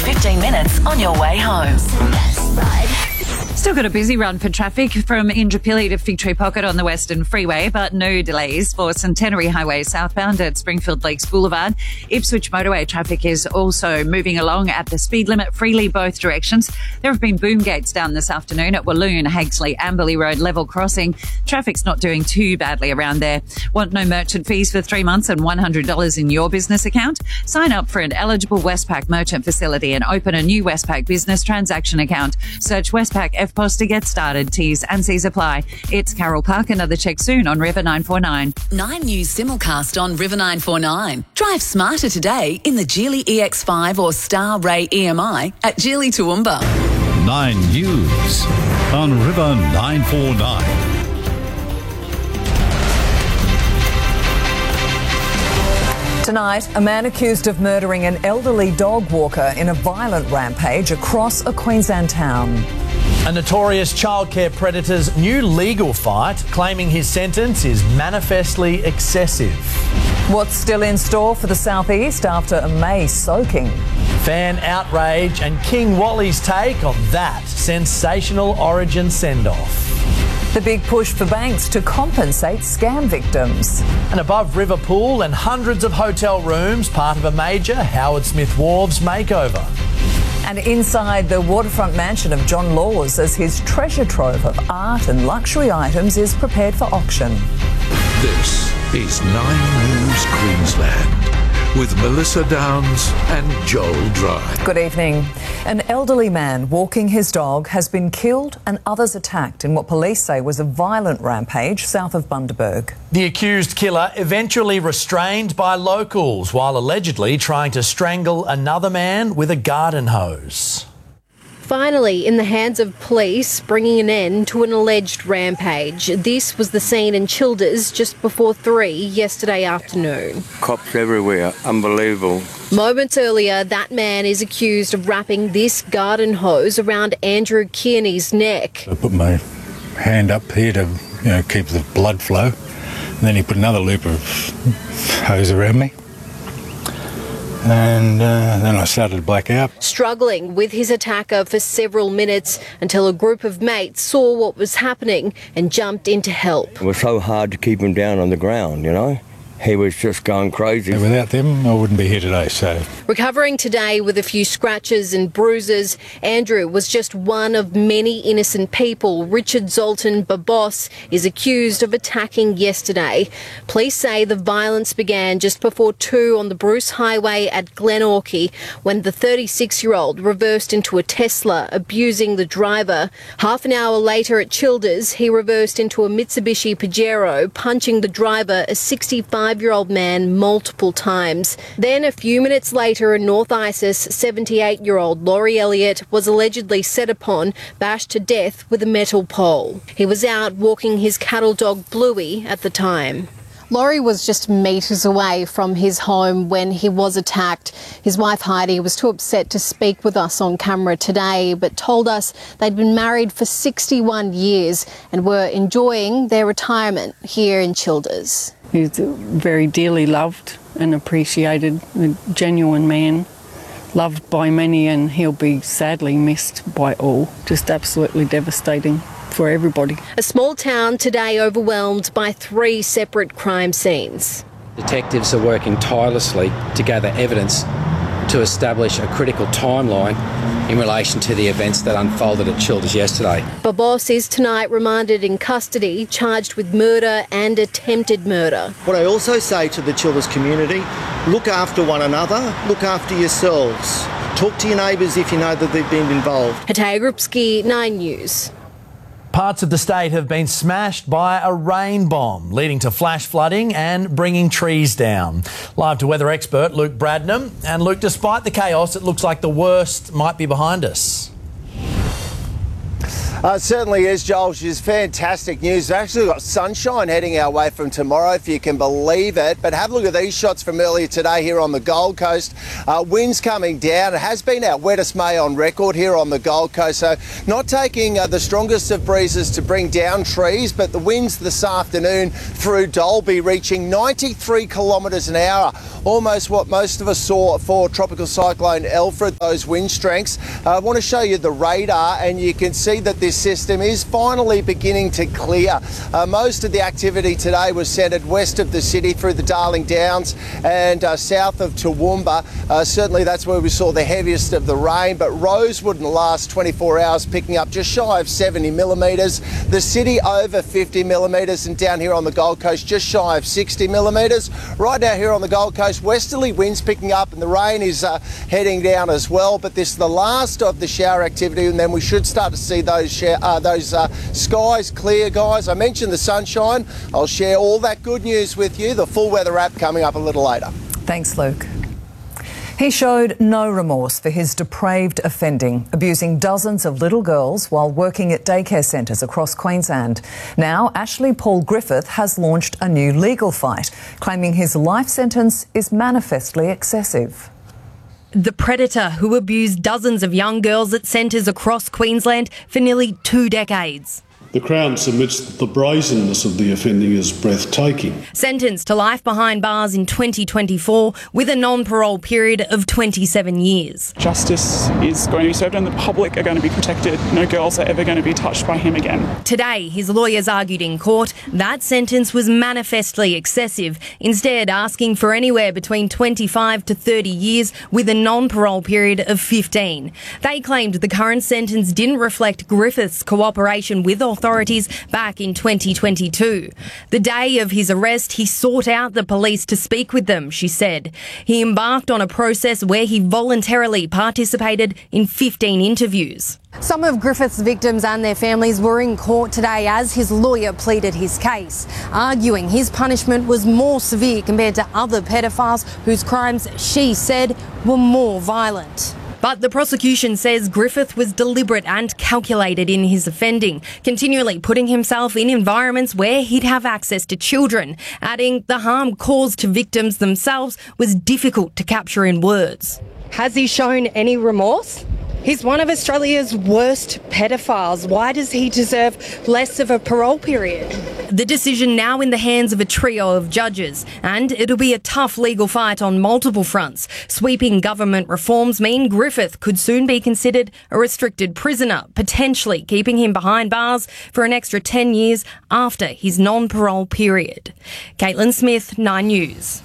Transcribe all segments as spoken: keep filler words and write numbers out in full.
fifteen minutes on your way home. Still got a busy run for traffic from Indooroopilly to Fig Tree Pocket on the Western Freeway, but no delays for Centenary Highway southbound at Springfield Lakes Boulevard. Ipswich motorway traffic is also moving along at the speed limit freely both directions. There have been boom gates down this afternoon at Walloon, Hakesley, Amberley Road level crossing. Traffic's not doing too badly around there. Want no merchant fees for three months and one hundred dollars in your business account? Sign up for an eligible Westpac merchant facility and open a new Westpac business transaction account. Search Westpac F P O S to get started. T's and C's apply. It's Carol Park. Another check soon on River nine four nine. Nine News simulcast on River nine four nine. Drive smarter today in the Geely E X five or Star Ray E M I at Geely Toowoomba. Nine News on River nine four nine. Tonight, a man accused of murdering an elderly dog walker in a violent rampage across a Queensland town. A notorious childcare predator's new legal fight, claiming his sentence is manifestly excessive. What's still in store for the southeast after a May soaking? Fan outrage and King Wally's take on that sensational Origin send-off. The big push for banks to compensate scam victims. An above-river pool and hundreds of hotel rooms, part of a major Howard Smith Wharves makeover. And inside the waterfront mansion of John Laws as his treasure trove of art and luxury items is prepared for auction. This is Nine News Queensland with Melissa Downs and Joel Dry. Good evening. An elderly man walking his dog has been killed and others attacked in what police say was a violent rampage south of Bundaberg. The accused killer eventually restrained by locals while allegedly trying to strangle another man with a garden hose. Finally in the hands of police, bringing an end to an alleged rampage. This was the scene in Childers just before three yesterday afternoon. Cops everywhere, unbelievable. Moments earlier, that man is accused of wrapping this garden hose around Andrew Kearney's neck. I put my hand up here to, you know, keep the blood flow, and then he put another loop of hose around me. And uh, then I started to black out. Struggling with his attacker for several minutes until a group of mates saw what was happening and jumped in to help. It was so hard to keep him down on the ground, you know. He was just going crazy. And without them, I wouldn't be here today, so... Recovering today with a few scratches and bruises, Andrew was just one of many innocent people Richard Zoltan Babos is accused of attacking yesterday. Police say the violence began just before two on the Bruce Highway at Glenorchy when the thirty-six-year-old reversed into a Tesla, abusing the driver. Half an hour later at Childers, he reversed into a Mitsubishi Pajero, punching the driver, a sixty-five-year-old man, multiple times. Then a few minutes later in North Isis, seventy-eight-year-old Laurie Elliott was allegedly set upon, bashed to death with a metal pole. He was out walking his cattle dog Bluey at the time. Laurie was just metres away from his home when he was attacked. His wife Heidi was too upset to speak with us on camera today, but told us they'd been married for sixty-one years and were enjoying their retirement here in Childers. He's very dearly loved and appreciated, a genuine man, loved by many, and he'll be sadly missed by all. Just absolutely devastating for everybody. A small town today overwhelmed by three separate crime scenes. Detectives are working tirelessly to gather evidence to establish a critical timeline in relation to the events that unfolded at Childers yesterday. Babos is tonight remanded in custody, charged with murder and attempted murder. What I also say to the Childers community, look after one another, look after yourselves. Talk to your neighbours if you know that they've been involved. Hatay Grupski, Nine News. Parts of the state have been smashed by a rain bomb, leading to flash flooding and bringing trees down. Live to weather expert Luke Bradnam. And Luke, despite the chaos, it looks like the worst might be behind us. Uh, certainly is, Joel, which is fantastic news. We've actually got sunshine heading our way from tomorrow, if you can believe it. But have a look at these shots from earlier today here on the Gold Coast. Uh, winds coming down. It has been our wettest May on record here on the Gold Coast. So not taking uh, the strongest of breezes to bring down trees, but the winds this afternoon through Dalby reaching ninety-three kilometres an hour. Almost what most of us saw for Tropical Cyclone Alfred, those wind strengths. Uh, I want to show you the radar, and you can see that this system is finally beginning to clear. Uh, most of the activity today was centred west of the city through the Darling Downs and uh, south of Toowoomba. Uh, certainly that's where we saw the heaviest of the rain, but Rosewood in the last twenty-four hours picking up just shy of seventy millimetres. The city over fifty millimetres, and down here on the Gold Coast just shy of sixty millimetres. Right now here on the Gold Coast, westerly winds picking up and the rain is uh, heading down as well, but this is the last of the shower activity, and then we should start to see those shower, uh, those uh, skies clear, guys. I mentioned the sunshine. I'll share all that good news with you. The full weather app coming up a little later. Thanks, Luke. He showed no remorse for his depraved offending, abusing dozens of little girls while working at daycare centres across Queensland. Now, Ashley Paul Griffith has launched a new legal fight, claiming his life sentence is manifestly excessive. The predator who abused dozens of young girls at centres across Queensland for nearly two decades. The Crown submits that the brazenness of the offending is breathtaking. Sentenced to life behind bars in twenty twenty-four with a non-parole period of twenty-seven years. Justice is going to be served and the public are going to be protected. No girls are ever going to be touched by him again. Today, his lawyers argued in court that sentence was manifestly excessive, instead asking for anywhere between twenty-five to thirty years with a non-parole period of fifteen. They claimed the current sentence didn't reflect Griffith's cooperation with authorities authorities back in twenty twenty-two. The day of his arrest, he sought out the police to speak with them, she said. He embarked on a process where he voluntarily participated in fifteen interviews. Some of Griffith's victims and their families were in court today as his lawyer pleaded his case, arguing his punishment was more severe compared to other pedophiles whose crimes, she said, were more violent. But the prosecution says Griffith was deliberate and calculated in his offending, continually putting himself in environments where he'd have access to children, adding the harm caused to victims themselves was difficult to capture in words. Has he shown any remorse? He's one of Australia's worst pedophiles. Why does he deserve less of a parole period? The decision now in the hands of a trio of judges, and it'll be a tough legal fight on multiple fronts. Sweeping government reforms mean Griffith could soon be considered a restricted prisoner, potentially keeping him behind bars for an extra ten years after his non-parole period. Caitlin Smith, Nine News.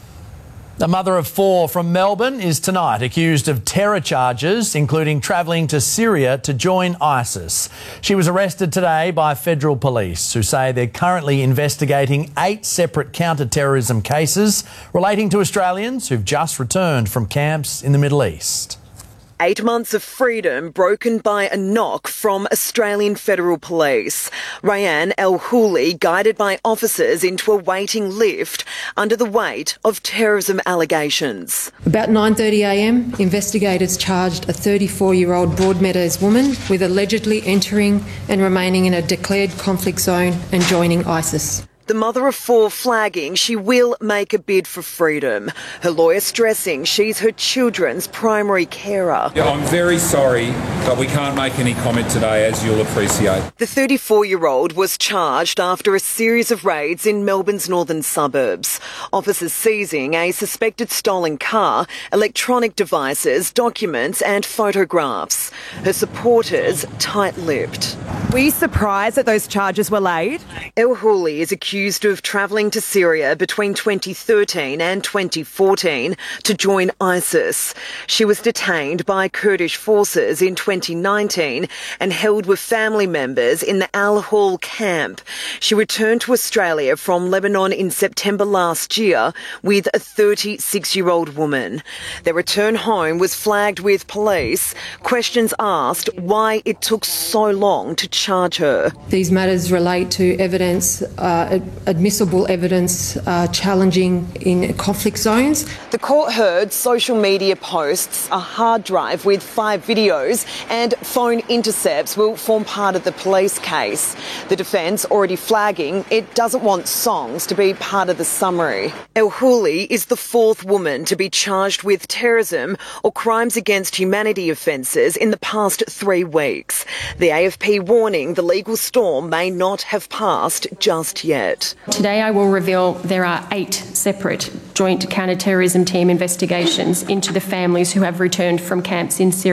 A mother of four from Melbourne is tonight accused of terror charges, including travelling to Syria to join ISIS. She was arrested today by federal police, who say they're currently investigating eight separate counter-terrorism cases relating to Australians who've just returned from camps in the Middle East. Eight months of freedom broken by a knock from Australian Federal Police. Rayan El-Houli guided by officers into a waiting lift under the weight of terrorism allegations. About nine thirty a m, investigators charged a thirty-four-year-old Broadmeadows woman with allegedly entering and remaining in a declared conflict zone and joining ISIS. The mother of four flagging she will make a bid for freedom. Her lawyer stressing she's her children's primary carer. Yeah, I'm very sorry, but we can't make any comment today, as you'll appreciate. The thirty-four-year-old was charged after a series of raids in Melbourne's northern suburbs. Officers seizing a suspected stolen car, electronic devices, documents and photographs. Her supporters tight-lipped. Were you surprised that those charges were laid? El-Houli is accused of travelling to Syria between twenty thirteen and twenty fourteen to join ISIS. She was detained by Kurdish forces in twenty nineteen and held with family members in the Al-Hol camp. She returned to Australia from Lebanon in September last year with a thirty-six-year-old woman. Their return home was flagged with police. Questions asked why it took so long to charge her. These matters relate to evidence uh, admissible evidence uh, challenging in conflict zones. The court heard social media posts, a hard drive with five videos and phone intercepts will form part of the police case. The defence already flagging it doesn't want songs to be part of the summary. El Houli is the fourth woman to be charged with terrorism or crimes against humanity offences in the past three weeks. The A F P warning the legal storm may not have passed just yet. Today I will reveal there are eight separate joint counter-terrorism team investigations into the families who have returned from camps in Syria.